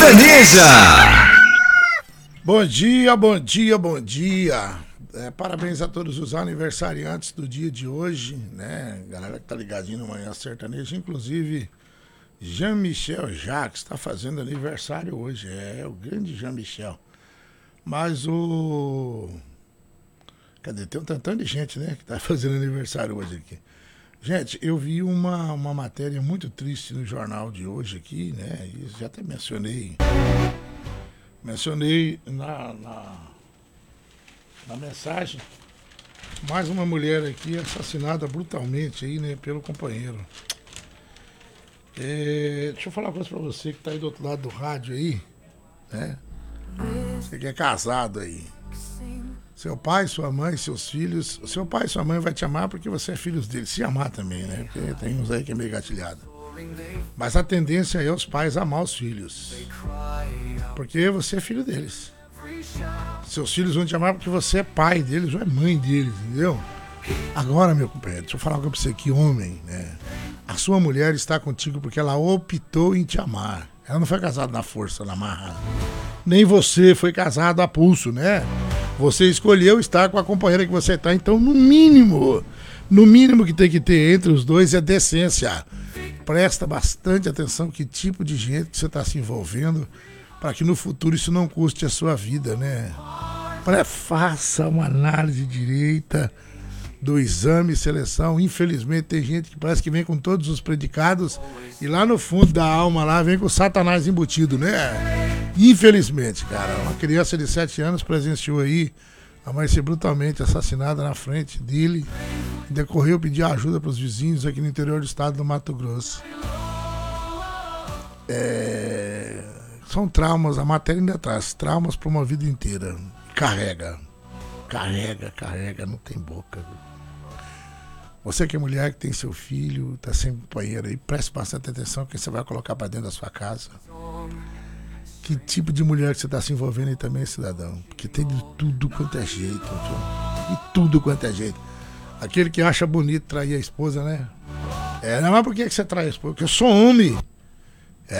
Sertaneja. Bom dia, bom dia, bom dia. Parabéns a todos os aniversariantes do dia de hoje, né? Galera que tá ligadinho no Manhã Sertaneja, inclusive Jean-Michel Jacques está fazendo aniversário hoje. É o grande Jean-Michel. Mas o... Cadê? Tem um tantão de gente, né? Que tá fazendo aniversário hoje aqui. Gente, eu vi uma matéria muito triste no jornal de hoje aqui, né? E já até mencionei na mensagem. Mais uma mulher aqui assassinada brutalmente aí, né? Pelo companheiro. Deixa eu falar uma coisa pra você que tá aí do outro lado do rádio aí, né? Você que é casado aí. Seu pai, sua mãe, seus filhos. Seu pai e sua mãe vai te amar porque você é filho deles. Se amar também, né? Porque tem uns aí que é meio gatilhado. Mas a tendência é os pais amar os filhos. Porque você é filho deles. Seus filhos vão te amar porque você é pai deles ou é mãe deles, entendeu? Agora, meu companheiro, deixa eu falar uma coisa pra você aqui, homem, né? A sua mulher está contigo porque ela optou em te amar. Ela não foi casada na força, na marra. Nem você foi casado a pulso, né? Você escolheu estar com a companheira que você está, então no mínimo que tem que ter entre os dois é decência. Presta bastante atenção que tipo de gente que você está se envolvendo para que no futuro isso não custe a sua vida, né? Faça uma análise direita do exame e seleção. Infelizmente tem gente que parece que vem com todos os predicados e lá no fundo da alma lá vem com o Satanás embutido, né? Infelizmente, cara, uma criança de 7 anos presenciou aí a mãe ser brutalmente assassinada na frente dele e decorreu pedir ajuda para os vizinhos aqui no interior do estado do Mato Grosso. São traumas, a matéria ainda traz traumas para uma vida inteira. Carrega, não tem boca. Você que é mulher, que tem seu filho, tá sem companheiro aí, preste bastante atenção que você vai colocar para dentro da sua casa. Que tipo de mulher que você está se envolvendo aí também, cidadão? Porque tem de tudo quanto é jeito, tio. De tudo quanto é jeito. Aquele que acha bonito trair a esposa, né? Não, mas por que você trai a esposa? Porque eu sou homem.